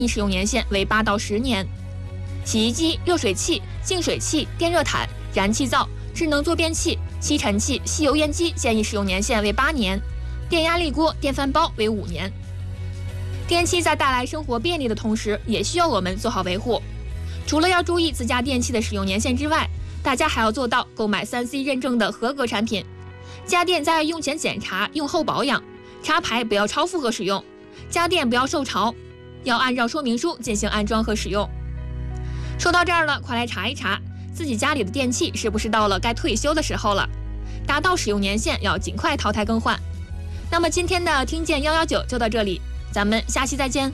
使用年限为8到10年。洗衣机、热水器、净水器、电热毯、燃气灶、智能坐便器、吸尘器、吸油烟机建议使用年限为8年，电压力锅、电饭煲为5年。电器在带来生活便利的同时，也需要我们做好维护。除了要注意自家电器的使用年限之外，大家还要做到购买3C 认证的合格产品。家电在用前检查，用后保养，插排不要超负荷使用，家电不要受潮，要按照说明书进行安装和使用。说到这儿了，快来查一查自己家里的电器是不是到了该退休的时候了，达到使用年限要尽快淘汰更换。那么今天的听见119就到这里，咱们下期再见。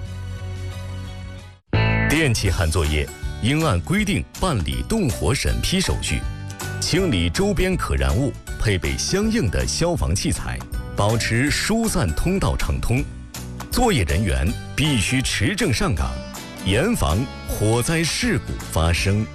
电气焊作业应按规定办理动火审批手续，清理周边可燃物，配备相应的消防器材，保持疏散通道畅通。作业人员必须持证上岗，严防火灾事故发生。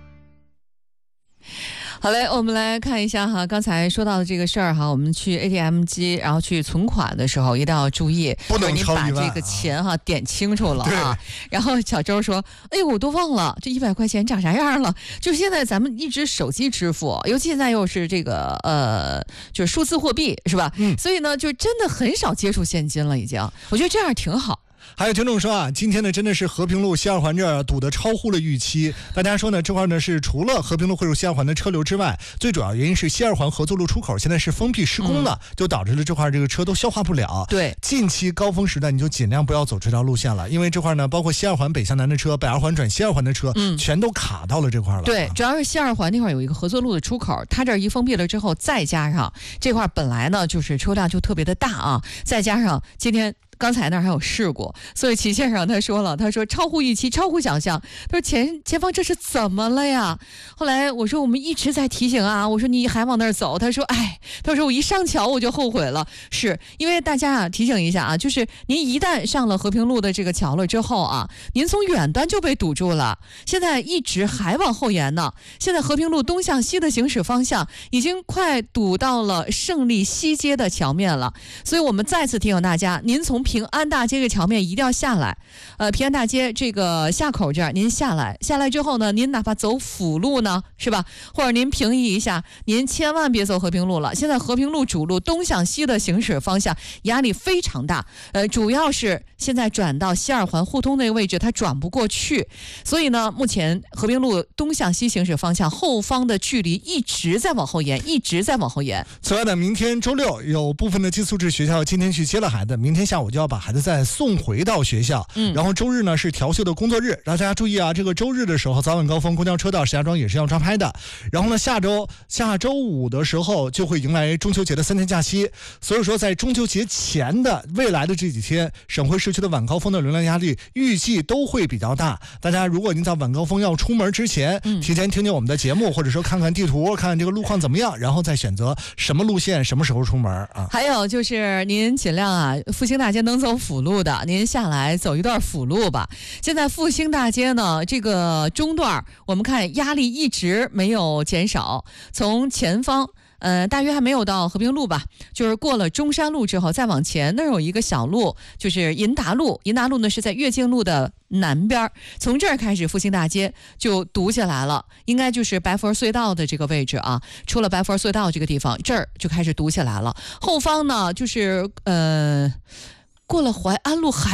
好嘞，我们来看一下哈，刚才说到的这个事儿哈，我们去 ATM 机然后去存款的时候一定要注意， 不能超1万， 你把这个钱哈点清楚了啊。然后小周说：“哎呦，我都忘了这100块钱长啥样了。”就是现在咱们一直手机支付，尤其现在又是这个就是数字货币是吧？所以呢，就真的很少接触现金了，已经。我觉得这样挺好。 还有听众说啊，今天呢真的是和平路西二环这儿堵得超乎了预期。大家说呢，这块呢是除了和平路汇入西二环的车流之外，最主要原因是西二环合作路出口现在是封闭施工了，就导致了这块这个车都消化不了。 对， 近期高峰时段你就尽量不要走这条路线了，因为这块呢包括西二环北向南的车、北二环转西二环的车，全都卡到了这块了。 对，主要是西二环那块有一个合作路的出口，它这儿一封闭了之后，再加上这块本来呢就是车辆就特别的大啊，再加上今天刚才那儿还有事故，所以齐先生他说超乎预期，超乎想象。他说前方这是怎么了呀？后来我说我们一直在提醒啊，我说你还往那儿走。他说我一上桥我就后悔了。是因为大家啊提醒一下啊，就是您一旦上了和平路的这个桥了之后啊，您从远端就被堵住了，现在一直还往后延呢。现在和平路东向西的行驶方向已经快堵到了胜利西街的桥面了，所以我们再次提醒大家，您从平安大街这个桥面一定要下来，平安大街这个下口这儿您下来之后呢，您哪怕走辅路呢，是吧？或者您平移一下，您千万别走和平路了。现在和平路主路东向西的行驶方向压力非常大，主要是现在转到西二环互通那个位置它转不过去，所以呢，目前和平路东向西行驶方向后方的距离一直在往后延。 此外呢，明天周六有部分的寄宿制学校今天去接了孩子，明天下午就要把孩子再送回到学校。然后周日呢是调休的工作日，让大家注意啊，这个周日的时候早晚高峰公交车到石家庄也是要抓拍的。然后呢，下周五的时候就会迎来中秋节的3天假期，所以说在中秋节前的未来的这几天，省会市区的晚高峰的流量压力预计都会比较大。大家如果您在晚高峰要出门之前，提前听听我们的节目，或者说看看地图，看看这个路况怎么样，然后再选择什么路线什么时候出门啊。 还有就是您尽量啊，复兴大街能走辅路的，您下来走一段辅路吧。现在复兴大街呢，这个中段我们看压力一直没有减少，从前方大约还没有到和平路吧，就是过了中山路之后再往前，那儿有一个小路，就是银达路呢是在跃进路的南边，从这儿开始复兴大街就堵起来了，应该就是白佛隧道的这个位置啊，出了白佛隧道这个地方，这儿就开始堵起来了。后方呢就是过了淮安路还